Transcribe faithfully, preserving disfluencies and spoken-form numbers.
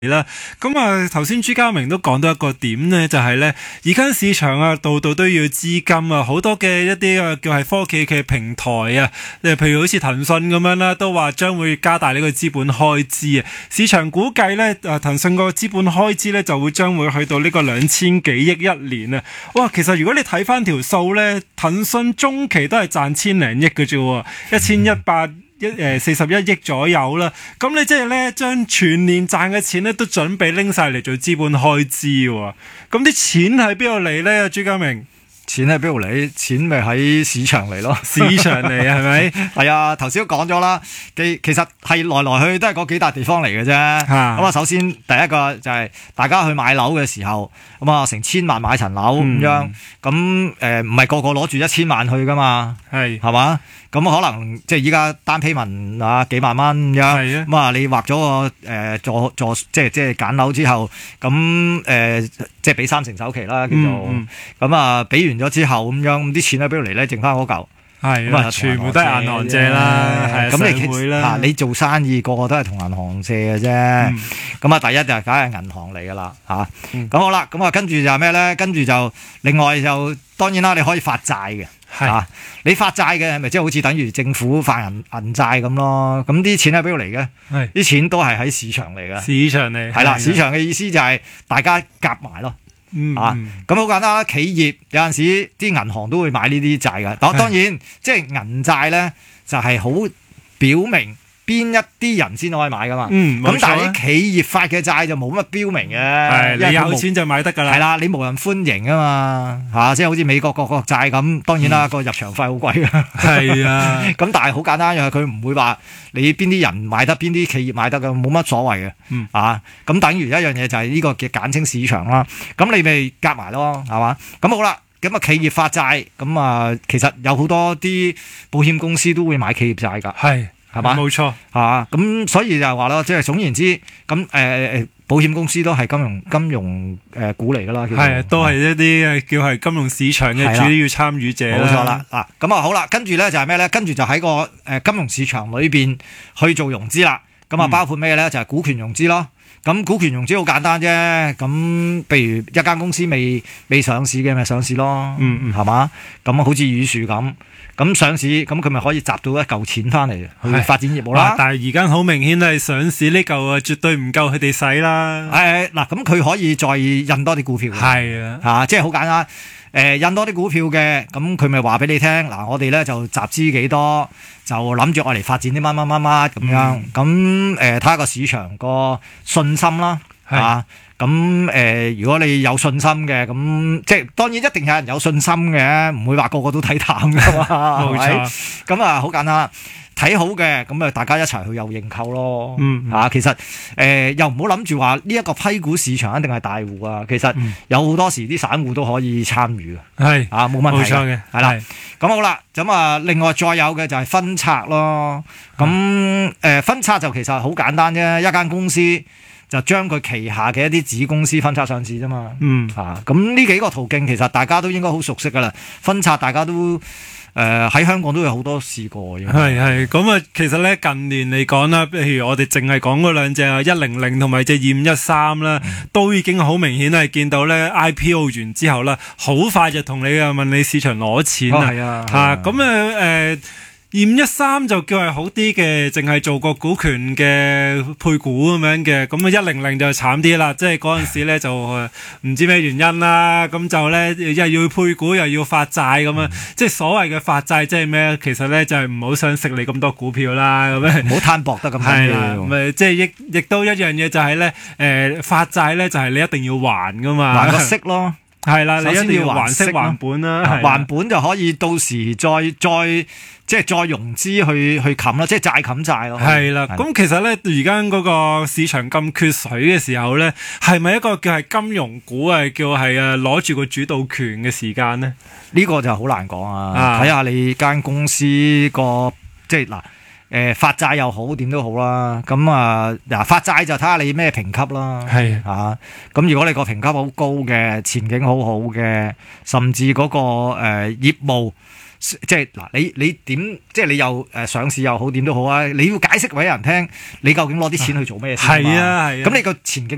啦，咁啊，頭先朱家明都講到一個點呢，就係呢，而家市場啊，度度都要資金啊，好多嘅一啲啊叫係科技嘅平台啊，誒，譬如好似騰訊咁樣啦，都話將會加大呢個資本開支啊。市場估計呢，誒，騰訊個資本開支呢，就會將會去到呢個兩千幾億一年啊。哇，其實如果你睇翻條數呢，騰訊中期都係賺千零億嘅啫，一千一百。一誒四十一億左右啦，咁你即係咧將全年賺嘅錢咧都準備拎晒嚟做資本開支喎，咁啲錢喺邊度嚟咧？朱家明， 錢喺邊度嚟？錢咪喺市場嚟咯， 市場嚟係咪？ 係啊，頭先都講咗啦，其其實係來來去去都係嗰幾笪地方嚟嘅啫。咁啊，首先第一個就係大家去買樓嘅時候，咁啊成千萬買層樓咁、嗯、樣，咁誒唔係個個攞住一千萬去噶嘛，係係嘛？咁可能即係依家單批文啊幾萬蚊咁樣，咁啊你畫咗個誒座座即係即係揀樓之後，咁誒、呃、即係俾三成首期啦叫做，咁啊俾完咗之後咁樣，咁啲錢喺邊度嚟咧？剩翻嗰嚿。係，咁啊，全部都係銀行借啦，係咁你會啦。你做生意個個都係同銀行借嘅啫。咁、嗯、啊，第一就梗係銀行嚟噶啦，吓。咁、嗯、好啦，咁啊，跟住就係咩咧？跟住就另外就當然啦，你可以發債嘅，吓。你發債嘅係咪即係好似等於政府發銀銀債咁咯？咁啲錢喺邊度嚟嘅？係啲錢都係喺市場嚟嘅。市場嚟係啦，市場嘅意思就係大家夾埋咯。嗯啊，咁好簡單啦。企業有陣時啲銀行都會買呢啲債㗎。當當然，即係銀債咧就係好表明邊一啲人先可以買噶嘛。嗯，咁但係啲企業發嘅債就冇乜標明嘅。係，你有錢就買得㗎啦。係啦，你無人歡迎啊嘛嚇，即係好似美國國國債咁。當然啦，個入場費好貴㗎。係啊，咁但係好簡單嘅，佢唔會話你邊啲人買得，邊啲企業買得㗎，冇乜所謂嘅。嗯啊，咁等於一樣嘢就係呢個嘅簡稱市場啦。咁你咪夾埋咯，係嘛？咁好啦，咁啊企業發債，咁啊其實有好多啲保險公司都會買企業債㗎。係。係嘛？冇錯，嚇咁所以就係話咯，即係總言之，咁誒誒保險公司都係金融金融誒股嚟㗎啦，係都係一啲叫係金融市場嘅主要參與者。冇錯啦，嗱咁啊好啦，跟住咧就係咩咧？跟住就喺個誒金融市場裏邊去做融資啦。咁啊包括咩咧？就係股權融資咯。咁股權融資好簡單啫。咁譬如一間公司未未上市嘅咪上市咯。嗯嗯，係嘛？咁好似羽樹咁。咁上市，咁佢咪可以集到一嚿錢翻嚟去發展業務啦。但係而家好明顯係上市呢嚿啊，絕對唔夠佢哋使啦。誒嗱，咁佢可以再印多啲股票。係啊，嚇，即係好簡單。誒印多啲股票嘅，咁佢咪話俾你聽嗱，我哋咧就集資幾多，就諗住我嚟發展啲乜乜乜乜咁樣。咁誒睇下個市場個信心啦，嚇。咁誒、呃，如果你有信心嘅，咁即係當然一定有人有信心嘅，唔會話個個都睇淡噶嘛。冇錯。咁啊，好簡單，睇好嘅，咁啊，大家一齊去有認購咯。嗯。嚇、啊，其實誒、呃、又唔好諗住話呢一個批股市場一定係大戶啊。其實有好多時啲散戶都可以參與嘅。係、嗯。啊，冇問題嘅。係啦。咁好啦，咁啊，另外再有嘅就係分拆咯。咁誒、呃、分拆就其實好簡單啫，一間公司，就將佢旗下嘅一啲子公司分拆上市啫嘛。嗯，啊，咁呢幾個途徑其實大家都應該好熟悉噶啦。分拆大家都誒喺、呃、香港都有好多試過嘅。係係，咁啊，其實咧近年嚟講啦，譬如我哋淨係講嗰兩隻啊，一零零同埋隻二五一三啦，都已經好明顯係見到咧 I P O 完之後啦，好快就同你啊問你市場攞錢啊。係啊，嚇咁啊誒。二五一三就叫係好啲嘅，淨係做個股權嘅配股咁樣嘅，咁啊一零零就慘啲啦，即係嗰陣時咧就唔知咩原因啦，咁就咧又要配股又要發債咁樣，嗯、即係所謂嘅發債即係咩？其實咧就係唔好想食你咁多股票啦，咁樣唔好攤薄得咁緊要。咪即係亦亦都一樣嘢就係咧，誒發債咧就係你一定要還噶嘛，還個息咯。係啦，你一定要還息還本啦，還本就可以到時再再即係再融資去去冚啦，即係債冚債咯。係啦，咁其實咧而家嗰個市場咁缺水嘅時候咧，係咪一個叫係金融股啊，叫係啊攞住個主導權嘅時間咧？呢個就好難講啊，睇下你間公司個即係嗱。誒、呃、發債又好點都好啦，咁啊嗱發債就睇下你咩評級啦，係啊，咁如果你個評級好高嘅，前景好好嘅，甚至嗰、那個誒、呃、業務即係嗱你你點即係你又誒上市又好點都好啊，你要解釋俾人聽，你究竟攞啲錢去做咩先？係啊係啊，咁、啊、你個前景。